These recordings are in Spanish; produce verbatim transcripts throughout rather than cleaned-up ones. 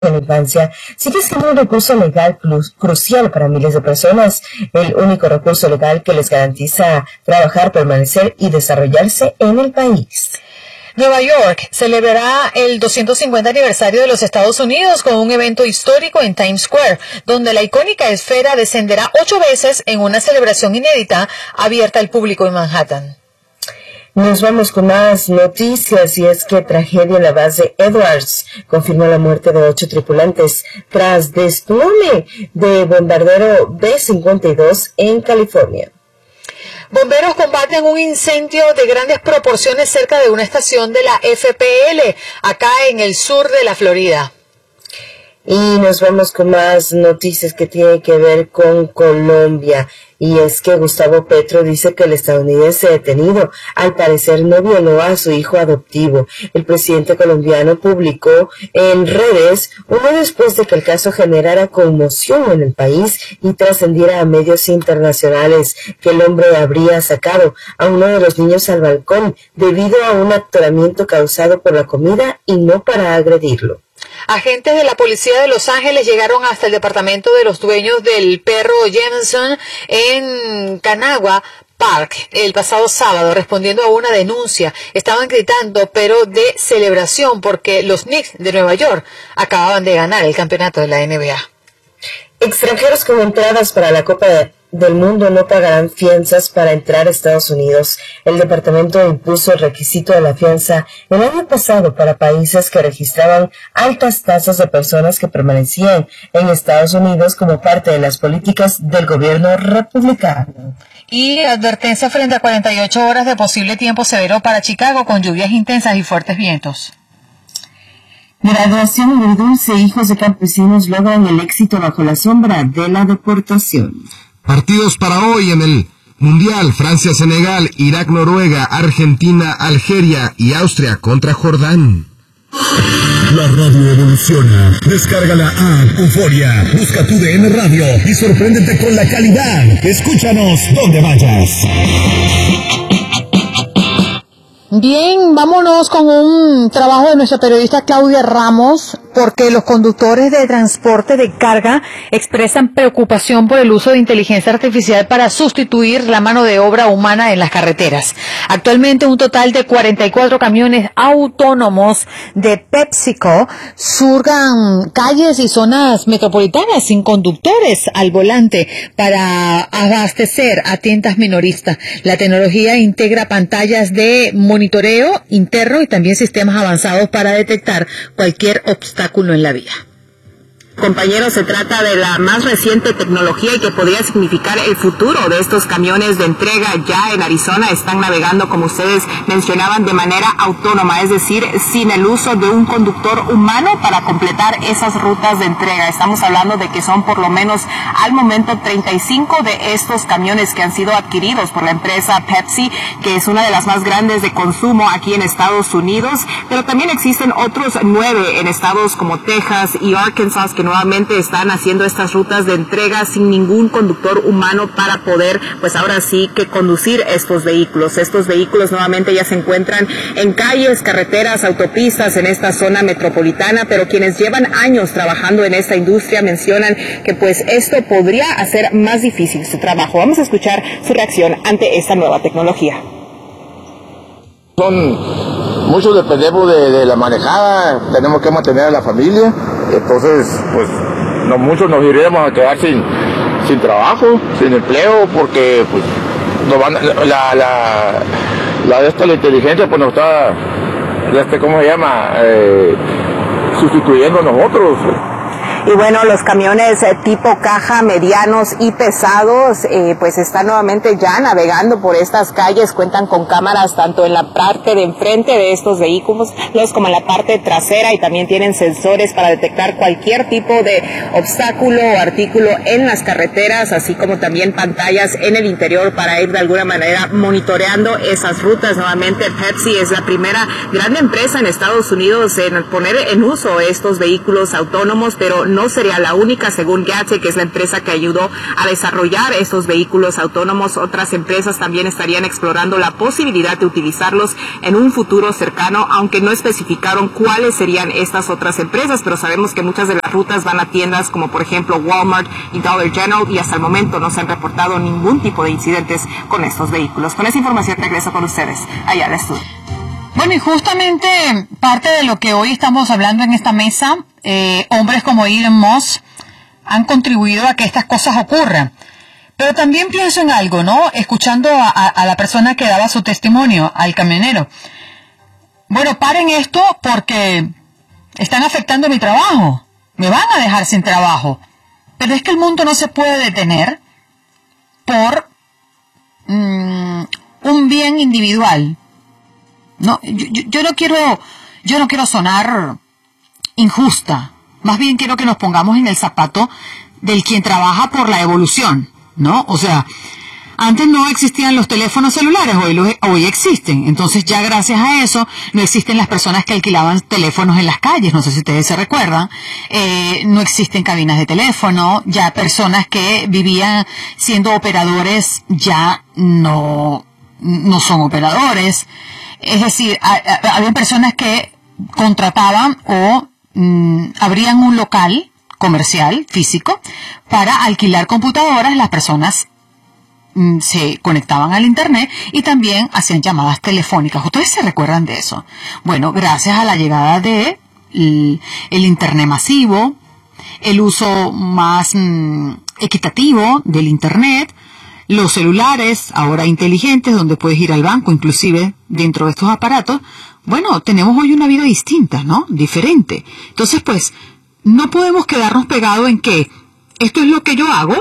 en la infancia sigue siendo un recurso legal cru- crucial para miles de personas, el único recurso legal que les garantiza trabajar, permanecer y desarrollarse en el país. Nueva York celebrará el doscientos cincuenta aniversario de los Estados Unidos con un evento histórico en Times Square, donde la icónica esfera descenderá ocho veces en una celebración inédita abierta al público en Manhattan. Nos vamos con más noticias y es que tragedia en la base Edwards confirmó la muerte de ocho tripulantes tras desplome de bombardero B cincuenta y dos en California. Bomberos combaten un incendio de grandes proporciones cerca de una estación de la F P L, acá en el sur de la Florida. Y nos vamos con más noticias que tienen que ver con Colombia. Y es que Gustavo Petro dice que el estadounidense detenido al parecer no violó a su hijo adoptivo. El presidente colombiano publicó en redes uno después de que el caso generara conmoción en el país y trascendiera a medios internacionales, que el hombre habría sacado a uno de los niños al balcón debido a un atoramiento causado por la comida y no para agredirlo. Agentes de la policía de Los Ángeles llegaron hasta el departamento de los dueños del perro Jameson en Canagua Park el pasado sábado, respondiendo a una denuncia. Estaban gritando, pero de celebración, porque los Knicks de Nueva York acababan de ganar el campeonato de la N B A. Extranjeros con entradas para la Copa del Mundo no pagarán fianzas para entrar a Estados Unidos. El departamento impuso el requisito de la fianza el año pasado para países que registraban altas tasas de personas que permanecían en Estados Unidos como parte de las políticas del gobierno republicano. Y advertencia frente a cuarenta y ocho horas de posible tiempo severo para Chicago con lluvias intensas y fuertes vientos. Graduación agridulce, hijos de campesinos logran el éxito bajo la sombra de la deportación. Partidos para hoy en el Mundial: Francia-Senegal, Irak-Noruega, Argentina-Algeria y Austria contra Jordán. La radio evoluciona. Descarga la app Euforia, busca tu D N Radio y sorpréndete con la calidad. Escúchanos donde vayas. Bien, vámonos con un trabajo de nuestra periodista Claudia Ramos, porque los conductores de transporte de carga expresan preocupación por el uso de inteligencia artificial para sustituir la mano de obra humana en las carreteras. Actualmente un total de cuarenta y cuatro camiones autónomos de PepsiCo surcan calles y zonas metropolitanas sin conductores al volante para abastecer a tiendas minoristas. La tecnología integra pantallas de monitoreo interno y también sistemas avanzados para detectar cualquier obstáculo en la vía. Compañeros, se trata de la más reciente tecnología y que podría significar el futuro de estos camiones de entrega. Ya en Arizona están navegando, como ustedes mencionaban, de manera autónoma, es decir, sin el uso de un conductor humano para completar esas rutas de entrega. Estamos hablando de que son por lo menos al momento treinta y cinco de estos camiones que han sido adquiridos por la empresa Pepsi, que es una de las más grandes de consumo aquí en Estados Unidos, pero también existen otros nueve en estados como Texas y Arkansas que nuevamente están haciendo estas rutas de entrega sin ningún conductor humano para poder, pues ahora sí, que conducir estos vehículos. Estos vehículos nuevamente ya se encuentran en calles, carreteras, autopistas en esta zona metropolitana, pero quienes llevan años trabajando en esta industria mencionan que pues esto podría hacer más difícil su trabajo. Vamos a escuchar su reacción ante esta nueva tecnología. Son muchos dependemos de, de la manejada, tenemos que mantener a la familia, entonces pues no, muchos nos iremos a quedar sin, sin trabajo, sin empleo, porque pues nos van, la, la, la, esta, la inteligencia pues nos está, este, ¿cómo se llama? Eh, sustituyendo a nosotros. Y bueno, los camiones eh, tipo caja, medianos y pesados, eh, pues están nuevamente ya navegando por estas calles. Cuentan con cámaras tanto en la parte de enfrente de estos vehículos como en la parte trasera, y también tienen sensores para detectar cualquier tipo de obstáculo o artículo en las carreteras, así como también pantallas en el interior para ir de alguna manera monitoreando esas rutas. Nuevamente, Pepsi es la primera gran empresa en Estados Unidos en poner en uso estos vehículos autónomos, pero no sería la única. Según Gatec, que es la empresa que ayudó a desarrollar estos vehículos autónomos, otras empresas también estarían explorando la posibilidad de utilizarlos en un futuro cercano, aunque no especificaron cuáles serían estas otras empresas, pero sabemos que muchas de las rutas van a tiendas como por ejemplo Walmart y Dollar General, y hasta el momento no se han reportado ningún tipo de incidentes con estos vehículos. Con esa información regreso con ustedes allá al estudio. Bueno, y justamente parte de lo que hoy estamos hablando en esta mesa, eh, hombres como Elon Musk han contribuido a que estas cosas ocurran. Pero también pienso en algo, ¿no? Escuchando a, a, a la persona que daba su testimonio, al camionero. Bueno, paren esto porque están afectando mi trabajo. Me van a dejar sin trabajo. Pero es que el mundo no se puede detener por mmm, un bien individual. No, yo, yo, yo no quiero, yo no quiero sonar injusta. Más bien quiero que nos pongamos en el zapato del quien trabaja por la evolución, ¿no? O sea, antes no existían los teléfonos celulares, hoy, los, hoy existen. Entonces ya gracias a eso no existen las personas que alquilaban teléfonos en las calles, no sé si ustedes se recuerdan. Eh, no existen cabinas de teléfono, ya personas que vivían siendo operadores ya no, no son operadores. Es decir, había personas que contrataban o mm, abrían un local comercial, físico, para alquilar computadoras. Las personas mm, se conectaban al internet y también hacían llamadas telefónicas. ¿Ustedes se recuerdan de eso? Bueno, gracias a la llegada de el, el internet masivo, el uso más mm, equitativo del internet, los celulares ahora inteligentes, donde puedes ir al banco, inclusive dentro de estos aparatos, bueno, tenemos hoy una vida distinta, ¿no? Diferente. Entonces, pues, no podemos quedarnos pegados en que esto es lo que yo hago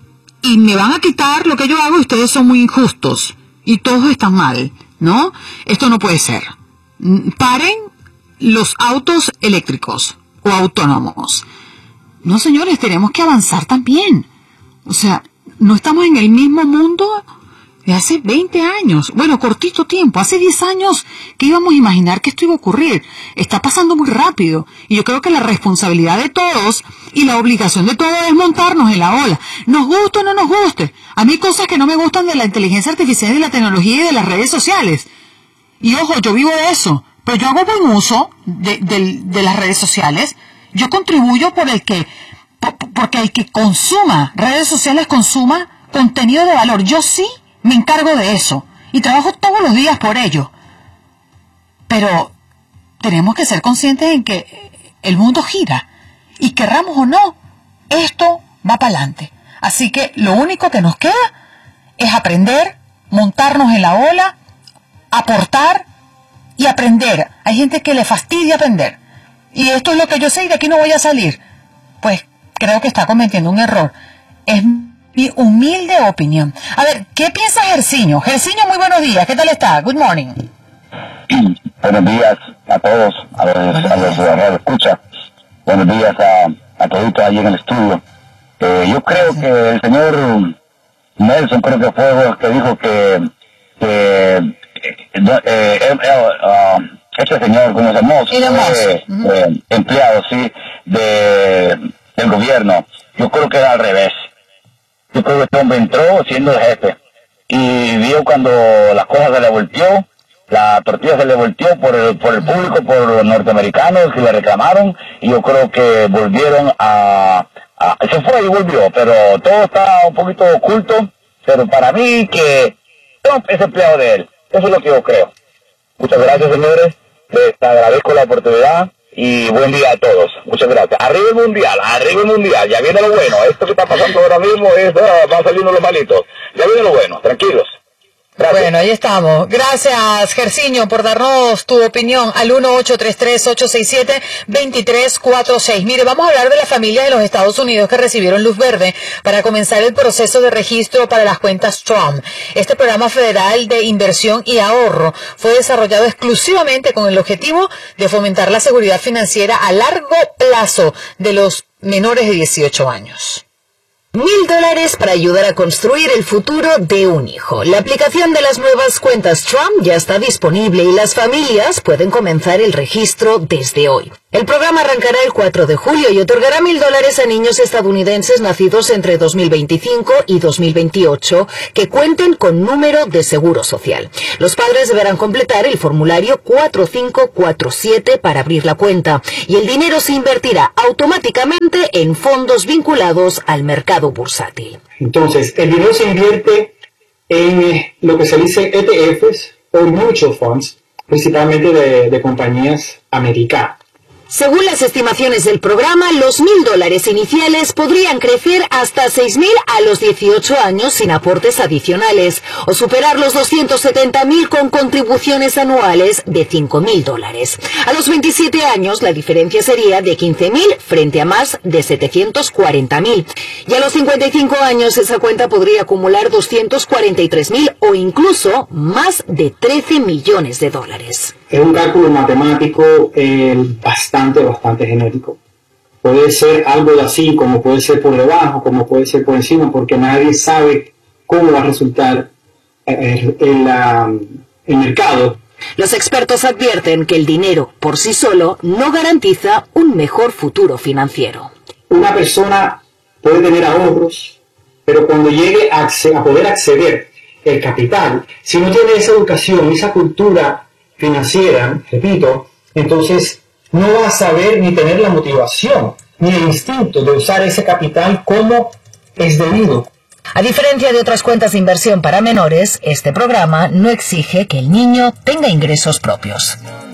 y me van a quitar lo que yo hago y ustedes son muy injustos y todos están mal, ¿no? Esto no puede ser. Paren los autos eléctricos o autónomos. No, señores, tenemos que avanzar también. O sea, no estamos en el mismo mundo de hace veinte años. Bueno, cortito tiempo. Hace diez años que íbamos a imaginar que esto iba a ocurrir. Está pasando muy rápido. Y yo creo que la responsabilidad de todos y la obligación de todos es montarnos en la ola. Nos guste o no nos guste. A mí hay cosas que no me gustan de la inteligencia artificial, de la tecnología y de las redes sociales. Y ojo, yo vivo de eso. Pero yo hago buen uso de, de, de las redes sociales. Yo contribuyo por el que... porque el que consuma redes sociales consuma contenido de valor. Yo sí me encargo de eso y trabajo todos los días por ello. Pero tenemos que ser conscientes en que el mundo gira y querramos o no, esto va para adelante. Así que lo único que nos queda es aprender, montarnos en la ola, aportar y aprender. Hay gente que le fastidia aprender. Y esto es lo que yo sé y de aquí no voy a salir. Pues creo que está cometiendo un error. Es mi humilde opinión. A ver, ¿qué piensa Jerciño? Jerciño, muy buenos días. ¿Qué tal está? Good morning. Buenos días a todos, a los, a los a los escucha. Buenos días a, a todos allí en el estudio. Eh, yo creo sí. que el señor Nelson, creo que fue el que dijo que, que eh, eh, eh, uh, este señor, ¿cómo se llama? Eh, uh-huh. eh, empleado, sí, de... del gobierno. Yo creo que era al revés. Yo creo que este hombre entró siendo el jefe y vio cuando las cosas se le volteó, la tortilla se le volteó por el, por el público, por los norteamericanos que le reclamaron, y yo creo que volvieron a, a se fue y volvió, pero todo está un poquito oculto, pero para mí que Trump es empleado de él. Eso es lo que yo creo. Muchas gracias, señores. Les agradezco la oportunidad. Y buen día a todos. Muchas gracias. Arriba el mundial, arriba el mundial. Ya viene lo bueno. Esto que está pasando ahora mismo es, uh, va saliendo los malitos. Ya viene lo bueno. Tranquilos. Gracias. Bueno, ahí estamos. Gracias, Jerciño, por darnos tu opinión al uno ocho tres tres, ocho seis siete, dos tres cuatro seis. Mire, vamos a hablar de las familias de los Estados Unidos que recibieron luz verde para comenzar el proceso de registro para las cuentas Trump. Este programa federal de inversión y ahorro fue desarrollado exclusivamente con el objetivo de fomentar la seguridad financiera a largo plazo de los menores de dieciocho años. Mil dólares para ayudar a construir el futuro de un hijo. La aplicación de las nuevas cuentas Trump ya está disponible y las familias pueden comenzar el registro desde hoy. El programa arrancará el cuatro de julio y otorgará mil dólares a niños estadounidenses nacidos entre dos mil veinticinco y dos mil veintiocho que cuenten con número de seguro social. Los padres deberán completar el formulario cuatro cinco cuatro siete para abrir la cuenta y el dinero se invertirá automáticamente en fondos vinculados al mercado bursátil. Entonces, el dinero se invierte en lo que se dice E T Fs o mutual funds, principalmente de, de compañías americanas. Según las estimaciones del programa, los mil dólares iniciales podrían crecer hasta seis mil a los dieciocho años sin aportes adicionales, o superar los doscientos setenta mil con contribuciones anuales de cinco mil dólares. A los veintisiete años, la diferencia sería de quince mil frente a más de setecientos cuarenta mil. Y a los cincuenta y cinco años, esa cuenta podría acumular doscientos cuarenta y tres mil o incluso más de trece millones de dólares. Es un cálculo matemático eh, bastante, bastante genético. Puede ser algo de así, como puede ser por debajo, como puede ser por encima, porque nadie sabe cómo va a resultar eh, el, la, el mercado. Los expertos advierten que el dinero por sí solo no garantiza un mejor futuro financiero. Una persona puede tener ahorros, pero cuando llegue a, a poder acceder al capital, si no tiene esa educación, esa cultura financiera, repito, entonces no va a saber ni tener la motivación ni el instinto de usar ese capital como es debido. A diferencia de otras cuentas de inversión para menores, este programa no exige que el niño tenga ingresos propios.